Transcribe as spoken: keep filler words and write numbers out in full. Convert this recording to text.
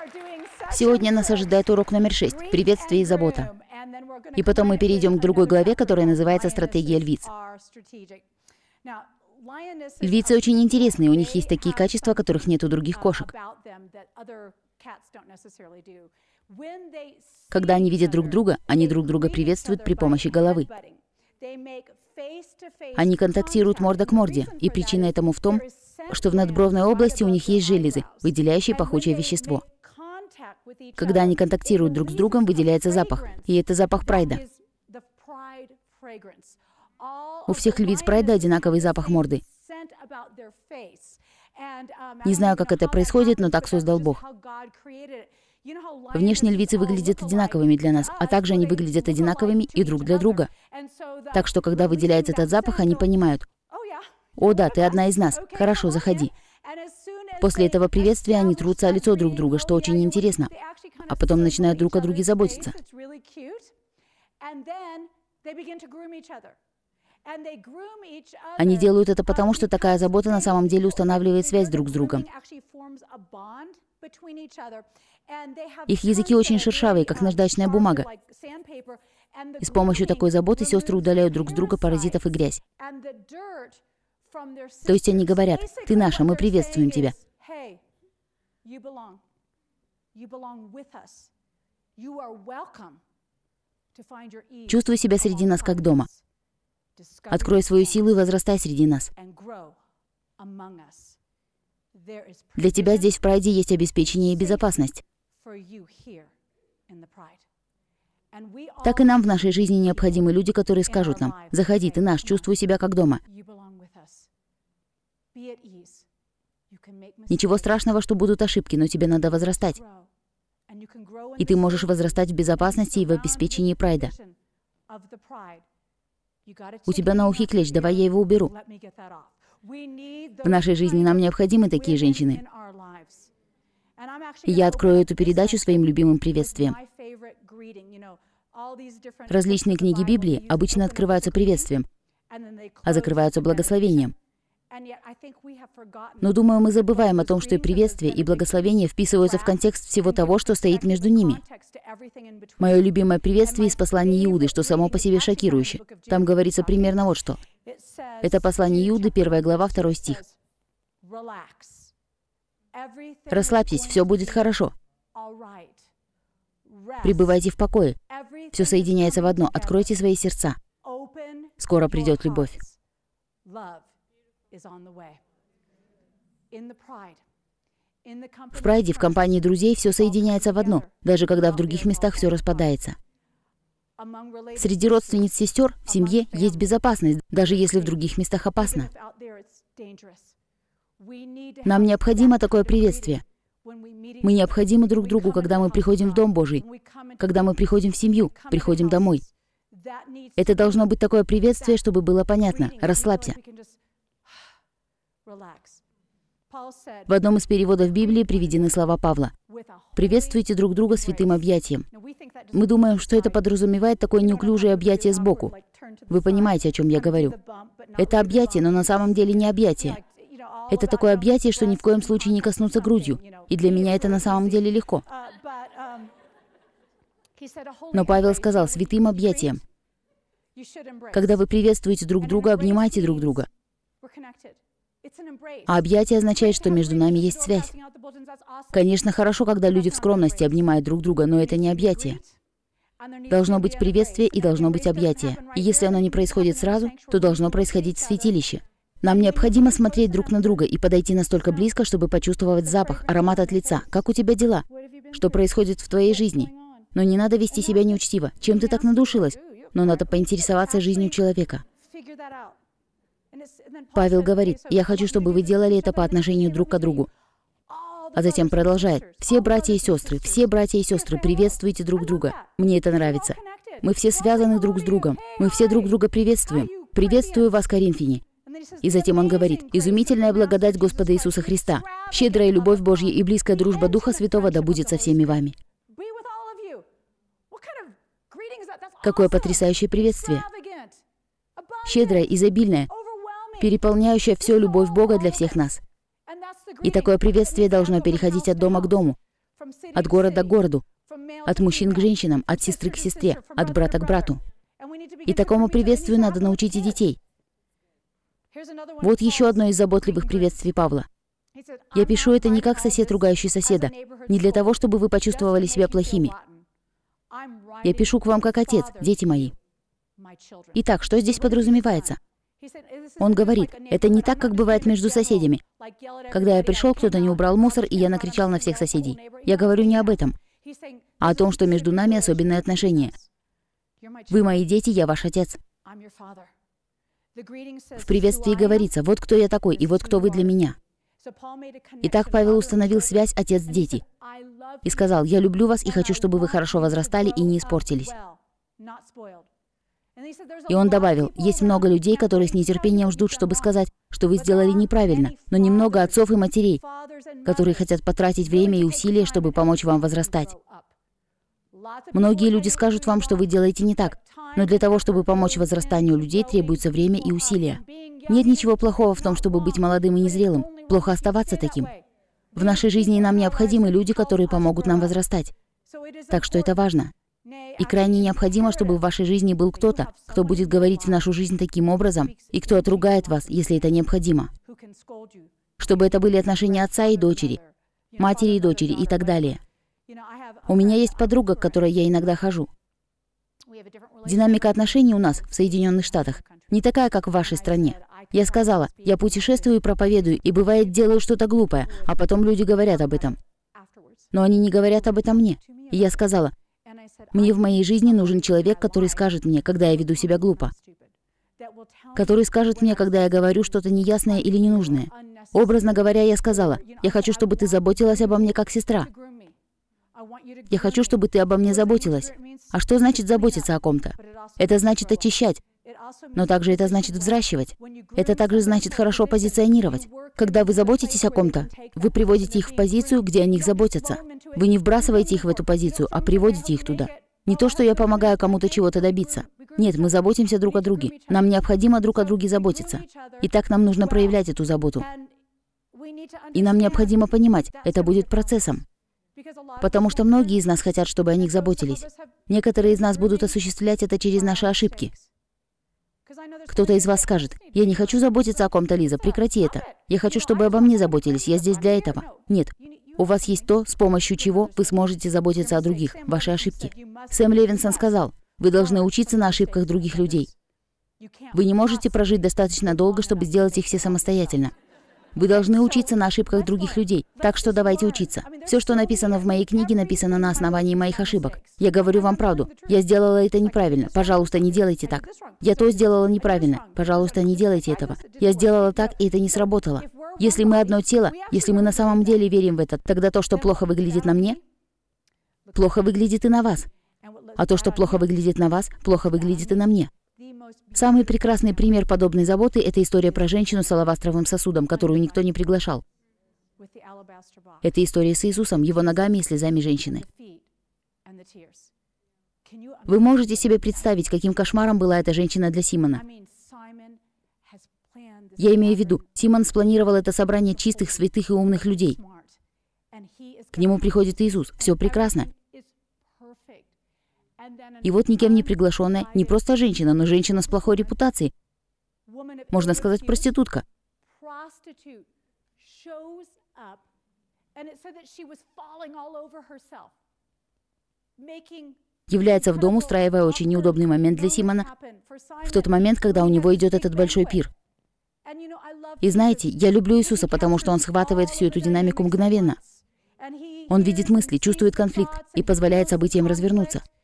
Сегодня нас ожидает урок номер шесть – приветствие и забота. И потом мы перейдем к другой главе, которая называется «Стратегия львиц». Львицы очень интересные, у них есть такие качества, которых нет у других кошек. Когда они видят друг друга, они друг друга приветствуют при помощи головы. Они контактируют морда к морде, и причина этому в том, что в надбровной области у них есть железы, выделяющие пахучее вещество. Когда они контактируют друг с другом, выделяется запах, и это запах прайда. У всех львиц прайда одинаковый запах морды. Не знаю, как это происходит, но так создал Бог. Внешне львицы выглядят одинаковыми для нас, а также они выглядят одинаковыми и друг для друга. Так что, когда выделяется этот запах, они понимают: «О да, ты одна из нас. Хорошо, заходи». После этого приветствия они трутся о лицо друг друга, что очень интересно, а потом начинают друг о друге заботиться. Они делают это потому, что такая забота на самом деле устанавливает связь друг с другом. Их языки очень шершавые, как наждачная бумага. И с помощью такой заботы сестры удаляют друг с друга паразитов и грязь. То есть они говорят: «Ты наша, мы приветствуем тебя». Чувствуй себя среди нас как дома. Открой свою силу и возрастай среди нас. Для тебя здесь в прайде есть обеспечение и безопасность. Так и нам в нашей жизни необходимы люди, которые скажут нам: «Заходи, ты наш, чувствуй себя как дома». Ничего страшного, что будут ошибки, но тебе надо возрастать. И ты можешь возрастать в безопасности и в обеспечении прайда. У тебя на ухе клещ, давай я его уберу. В нашей жизни нам необходимы такие женщины. И я открою эту передачу своим любимым приветствием. Различные книги Библии обычно открываются приветствием, а закрываются благословением. Но, думаю, мы забываем о том, что и приветствие, и благословение вписываются в контекст всего того, что стоит между ними. Мое любимое приветствие из послания Иуды, что само по себе шокирующе. Там говорится примерно вот что. Это послание Иуды, первая глава, второй стих. «Расслабьтесь, все будет хорошо. Пребывайте в покое. Все соединяется в одно. Откройте свои сердца. Скоро придет любовь». В прайде, в компании друзей, все соединяется в одно, даже когда в других местах все распадается. Среди родственниц сестер в семье есть безопасность, даже если в других местах опасно. Нам необходимо такое приветствие. Мы необходимы друг другу, когда мы приходим в Дом Божий, когда мы приходим в семью, приходим домой. Это должно быть такое приветствие, чтобы было понятно. Расслабься. В одном из переводов Библии приведены слова Павла: «Приветствуйте друг друга святым объятием». Мы думаем, что это подразумевает такое неуклюжее объятие сбоку. Вы понимаете, о чем я говорю. Это объятие, но на самом деле не объятие. Это такое объятие, что ни в коем случае не коснуться грудью. И для меня это на самом деле легко. Но Павел сказал: святым объятием. Когда вы приветствуете друг друга, обнимайте друг друга. А объятие означает, что между нами есть связь. Конечно, хорошо, когда люди в скромности обнимают друг друга, но это не объятие. Должно быть приветствие и должно быть объятие. И если оно не происходит сразу, то должно происходить в святилище. Нам необходимо смотреть друг на друга и подойти настолько близко, чтобы почувствовать запах, аромат от лица. Как у тебя дела? Что происходит в твоей жизни? Но не надо вести себя неучтиво. Чем ты так надушилась? Но надо поинтересоваться жизнью человека. Павел говорит: «Я хочу, чтобы вы делали это по отношению друг к другу». А затем продолжает: «Все братья и сестры, все братья и сестры, приветствуйте друг друга». Мне это нравится. Мы все связаны друг с другом. Мы все друг друга приветствуем. Приветствую вас, Коринфяне. И затем он говорит: «Изумительная благодать Господа Иисуса Христа, щедрая любовь Божья и близкая дружба Духа Святого да будет со всеми вами». Какое потрясающее приветствие. Щедрое, изобильное, переполняющая все любовь Бога для всех нас. И такое приветствие должно переходить от дома к дому, от города к городу, от мужчин к женщинам, от сестры к сестре, от брата к брату. И такому приветствию надо научить и детей. Вот еще одно из заботливых приветствий Павла. Я пишу это не как сосед, ругающий соседа, не для того, чтобы вы почувствовали себя плохими. Я пишу к вам как отец, дети мои. Итак, что здесь подразумевается? Он говорит, это не так, как бывает между соседями. Когда я пришел, кто-то не убрал мусор, и я накричал на всех соседей. Я говорю не об этом, а о том, что между нами особенные отношения. Вы мои дети, я ваш отец. В приветствии говорится, вот кто я такой, и вот кто вы для меня. Итак, Павел установил связь отец-дети и сказал, я люблю вас и хочу, чтобы вы хорошо возрастали и не испортились. И он добавил, есть много людей, которые с нетерпением ждут, чтобы сказать, что вы сделали неправильно, но немного отцов и матерей, которые хотят потратить время и усилия, чтобы помочь вам возрастать. Многие люди скажут вам, что вы делаете не так, но для того, чтобы помочь возрастанию людей, требуется время и усилия. Нет ничего плохого в том, чтобы быть молодым и незрелым, плохо оставаться таким. В нашей жизни нам необходимы люди, которые помогут нам возрастать. Так что это важно. И крайне необходимо, чтобы в вашей жизни был кто-то, кто будет говорить в нашу жизнь таким образом, и кто отругает вас, если это необходимо. Чтобы это были отношения отца и дочери, матери и дочери и так далее. У меня есть подруга, к которой я иногда хожу. Динамика отношений у нас в Соединенных Штатах не такая, как в вашей стране. Я сказала, я путешествую и проповедую, и бывает делаю что-то глупое, а потом люди говорят об этом. Но они не говорят об этом мне. И я сказала, мне в моей жизни нужен человек, который скажет мне, когда я веду себя глупо. Который скажет мне, когда я говорю что-то неясное или ненужное. Образно говоря, я сказала, я хочу, чтобы ты заботилась обо мне как сестра. Я хочу, чтобы ты обо мне заботилась. А что значит заботиться о ком-то? Это значит очищать. Но также это значит взращивать. Это также значит хорошо позиционировать. Когда вы заботитесь о ком-то, вы приводите их в позицию, где о них заботятся. Вы не вбрасываете их в эту позицию, а приводите их туда. Не то, что я помогаю кому-то чего-то добиться. Нет, мы заботимся друг о друге. Нам необходимо друг о друге заботиться. И так нам нужно проявлять эту заботу. И нам необходимо понимать, это будет процессом. Потому что многие из нас хотят, чтобы о них заботились. Некоторые из нас будут осуществлять это через наши ошибки. Кто-то из вас скажет, я не хочу заботиться о ком-то, Лиза, прекрати это. Я хочу, чтобы обо мне заботились, я здесь для этого. Нет, у вас есть то, с помощью чего вы сможете заботиться о других, ваши ошибки. Сэм Левинсон сказал, вы должны учиться на ошибках других людей. Вы не можете прожить достаточно долго, чтобы сделать их все самостоятельно. Вы должны учиться на ошибках других людей, так что давайте учиться. Все, что написано в моей книге, написано на основании моих ошибок. Я говорю вам правду. Я сделала это неправильно. Пожалуйста, не делайте так. Я то сделала неправильно. Пожалуйста, не делайте этого. Я сделала так, и это не сработало. Если мы одно тело, если мы на самом деле верим в это, тогда то, что плохо выглядит на мне, плохо выглядит и на вас. А то, что плохо выглядит на вас, плохо выглядит и на мне. Самый прекрасный пример подобной заботы – это история про женщину с алавастровым сосудом, которую никто не приглашал. Это история с Иисусом, его ногами и слезами женщины. Вы можете себе представить, каким кошмаром была эта женщина для Симона. Я имею в виду, Симон спланировал это собрание чистых, святых и умных людей. К нему приходит Иисус. Все прекрасно. И вот никем не приглашенная, не просто женщина, но женщина с плохой репутацией. Можно сказать, проститутка. Является в дом, устраивая очень неудобный момент для Симона, в тот момент, когда у него идет этот большой пир. И знаете, я люблю Иисуса, потому что Он схватывает всю эту динамику мгновенно. Он видит мысли, чувствует конфликт и позволяет событиям развернуться.